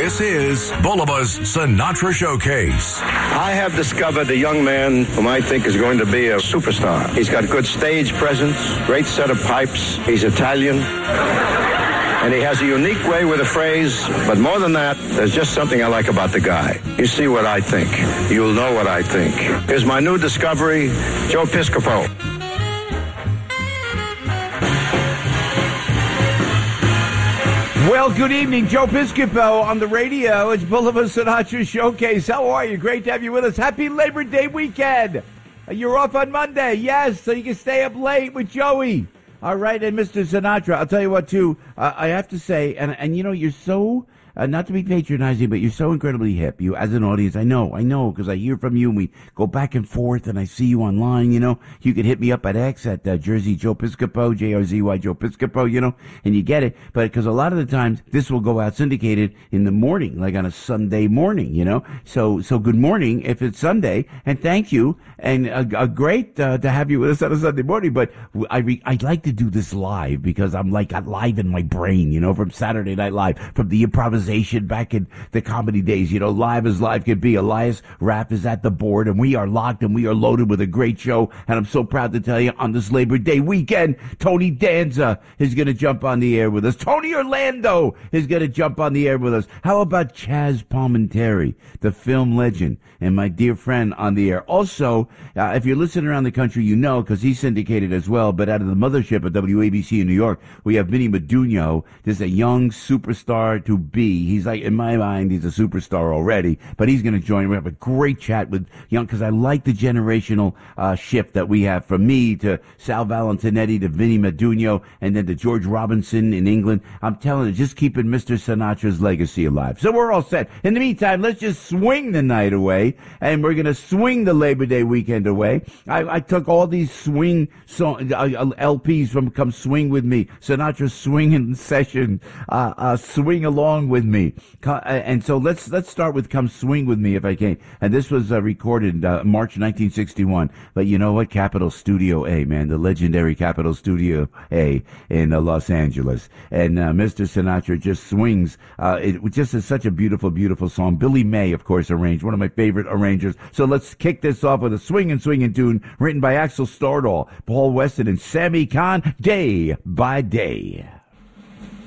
This is Bulliva's Sinatra Showcase. I have discovered a young man whom I think is going to be a superstar. He's got good stage presence, great set of pipes. He's Italian. And he has a unique way with a phrase. But more than that, there's just something I like about the guy. You see what I think. You'll know what I think. Here's my new discovery, Joe Piscopo. Well, good evening, Joe Piscopo on the radio. It's Bulliva's Sinatra Showcase. How are you? Great to have you with us. Happy Labor Day weekend. You're off on Monday, yes, so you can stay up late with Joey. All right, and Mr. Sinatra, I'll tell you what, too, I have to say, and you know, you're so, not to be patronizing, but you're so incredibly hip. You, as an audience, I know, because I hear from you, and we go back and forth, and I see you online, you know. You can hit me up at X, at Jersey Joe Piscopo, J-R-Z-Y Joe Piscopo, you know, and you get it. But because a lot of the times, this will go out syndicated in the morning, like on a Sunday morning, you know. So good morning if it's Sunday, and thank you, and great to have you with us on a Sunday morning. But I'd like to do this live, because I'm like live in my brain, you know, from Saturday Night Live, from the improvisation back in the comedy days, you know, live as live could be. Elias Raff is at the board, and we are locked and we are loaded with a great show. And I'm so proud to tell you, on this Labor Day weekend, Tony Danza is going to jump on the air with us. Tony Orlando is going to jump on the air with us. How about Chaz Palminteri, the film legend, and my dear friend on the air? Also, if you're listening around the country, you know, because he's syndicated as well, but out of the mothership at WABC in New York, we have Vinny Medugno. There's a young superstar to be. He's like, in my mind, he's a superstar already, but he's going to join. We have a great chat with young, because I like the generational shift that we have, from me to Sal Valentinetti to Vinny Medugno, and then to George Robinson in England. I'm telling you, just keeping Mr. Sinatra's legacy alive. So we're all set. In the meantime, let's just swing the night away, and we're going to swing the Labor Day weekend away. I took all these swing LPs from Come Swing With Me, Sinatra Swinging Session, Swing Along With Me. And so let's start with Come Swing With Me, if I can. And this was recorded March 1961. But you know what? Capitol Studio A, man, the legendary Capitol Studio A in Los Angeles. And Mr. Sinatra just swings. It just is such a beautiful, beautiful song. Billy May, of course, arranged, one of my favorite arrangers. So let's kick this off with a swinging tune written by Axel Stordahl, Paul Weston, and Sammy Kahn, Day by Day.